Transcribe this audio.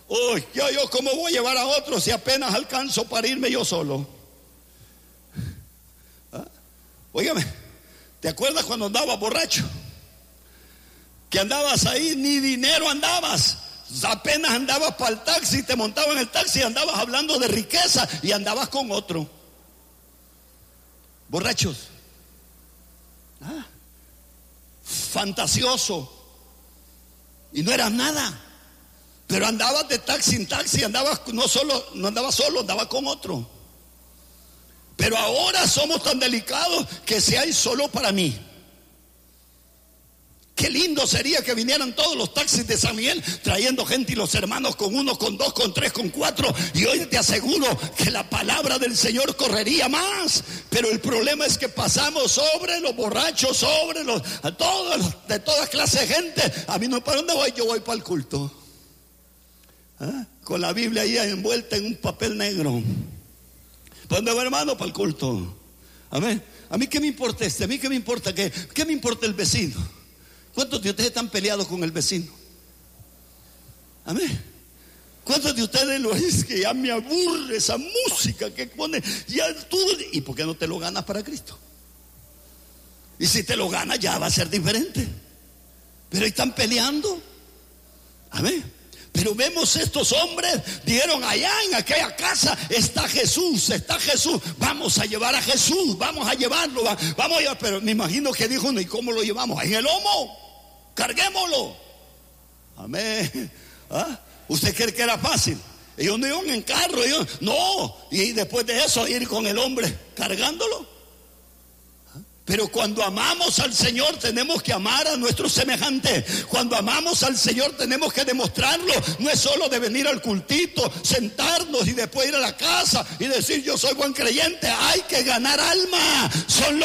Uy, yo cómo voy a llevar a otros si apenas alcanzo para irme yo solo. Óigame, ¿te acuerdas cuando andabas borracho? Que andabas ahí, ni dinero andabas. Apenas andabas para el taxi, te montabas en el taxi y andabas hablando de riqueza y andabas con otro. Borrachos. Fantasioso. Y no eras nada. Pero andabas de taxi en taxi, andabas no andabas solo, andabas con otro. Pero ahora somos tan delicados que si hay solo para mí. Qué lindo sería que vinieran todos los taxis de San Miguel trayendo gente y los hermanos con 1, con 2, con 3, con 4. Y hoy te aseguro que la palabra del Señor correría más. Pero el problema es que pasamos sobre los borrachos, sobre de toda clase de gente. A mí no, ¿para dónde voy? Yo voy para el culto. Con la Biblia ahí envuelta en un papel negro. ¿Para dónde va, hermano? Para el culto. Amén. A mí qué me importa a mí qué me importa, ¿qué me importa el vecino? ¿Cuántos de ustedes están peleados con el vecino? Amén. ¿Cuántos de ustedes lo es que ya me aburre esa música que pone? Ya tú, ¿y por qué no te lo ganas para Cristo? Y si te lo ganas ya va a ser diferente. Pero ahí están peleando. Amén. Pero vemos estos hombres, dijeron allá en aquella casa está Jesús, vamos a llevar a Jesús, vamos a llevarlo, vamos a llevar. Pero me imagino que dijo uno, ¿y cómo lo llevamos? En el lomo, carguémoslo. Amén. ¿Usted cree que era fácil? Ellos no iban en carro, no, y después de eso ir con el hombre cargándolo. Pero cuando amamos al Señor tenemos que amar a nuestros semejantes. Cuando amamos al Señor tenemos que demostrarlo. No es solo de venir al cultito, sentarnos y después ir a la casa y decir yo soy buen creyente. Hay que ganar alma. Son